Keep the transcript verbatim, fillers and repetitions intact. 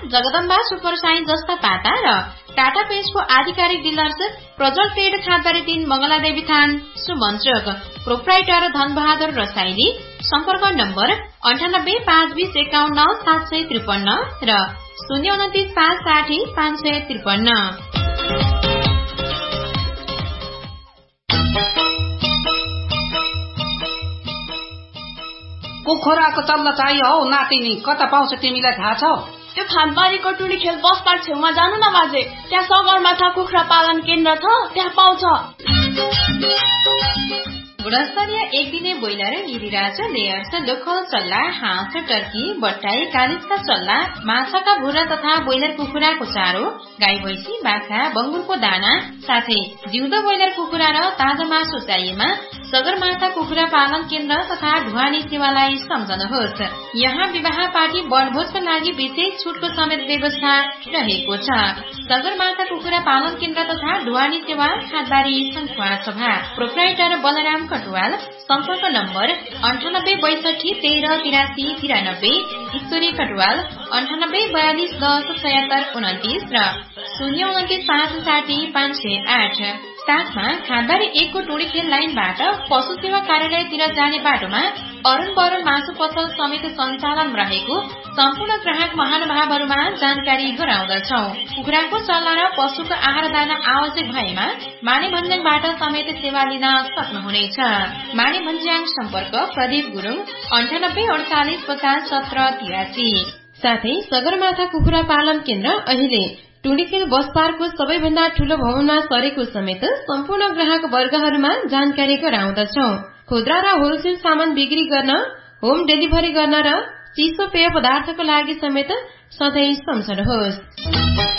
Jagadamba super sign जस्ता पाता र टाटा पेस्टको आधिकारिक डिलर्स प्रज्वल पेड खादबारी तीन मंगलादेवी थान सुमन्त्रक प्रोप्राइटर धनबहादुर रसाइली सम्पर्क नम्बर अन्ठानब्बे पाँच बीस एकाउन्न सात सय त्रिपन्न र शून्य उन्तिस पाँच साठी पाँच सय त्रिपन्न। कुखुराको चल्ला चाहियो हौ नातिनी, कता पाउँछ तिमीलाई थाहा छ? त्यो खादबारीको टुडी खेल बस पार्क छेउमा जानु न बाजे, त्यहाँ सगरमाथा कुखुरा पालन केन्द्र छ, त्यहाँ पाउँछ। गुणस्तरीय एक दिने ब्रोइलर, गिरिराज, लेयर्स, लोकल चल्ला, हाँस, टर्की, बट्टाई, कालिजका चल्ला, माछाका भुरा तथा ब्रोइलर कुखुराको चारो, गाई भैंसी, बाख्रा, बंगुरको दाना साथै जिउँदो ब्रोइलर कुखुरा र ताजा मासु चाहिएमा सगरमाथा कुखुरा पालन केन्द्र तथा ढुवानी सेवालाई सम्झनुहोस्। यहाँ विवाह पार्टी वनभोजका लागि विशेष छुटको समेत व्यवस्था रहेको छ। सगरमाथा कुखुरा पालन केन्द्र तथा ढुवानी सेवा खादबारी संखुवा सभा प्रोप्राइटर बलराम कटुवाल सम्पर्क नम्बर अन्ठानब्बे बैसठी तेह्र तिरासी तिरानब्बे ईश्वरी कटुवाल अन्ठानब्बे बयालिस दस छयत्तर उन्तिस र शून्य उन्तिस पाँच साठी पाँच सय आठ। साथमा खादबारी एकको टोली खेल लाइनबाट पशु सेवा कार्यालयतिर जाने बाटोमा अरुण बरुण मासु पसल समेत सञ्चालन रहेको सम्पूर्ण ग्राहक महानुभावहरूमा जानकारी गराउँदछौ। कुखुराको चल्ला र पशुको आहार दाना आवश्यक भएमा माने भन्ज्याङबाट समेत सेवा लिन सक्नुहुनेछ। माने भन्ज्याङ सम्पर्क प्रदीप गुरुङ अन्ठानब्बे अडचालिस पचास सत्र तिरासी। साथै सगरमाथा कुखुरा पालन केन्द्र अहिले टुडीखेल बस पार्कको सबैभन्दा ठूलो भवनमा सरेको समेत सम्पूर्ण ग्राहक वर्गहरूमा जानकारी गराउँदछौ। खुद्रा र होलसेल सामान बिक्री गर्न, होम डेलिभरी गर्न र चिसो पेय पदार्थको लागि समेत सधैँ सम्झनुहोस्।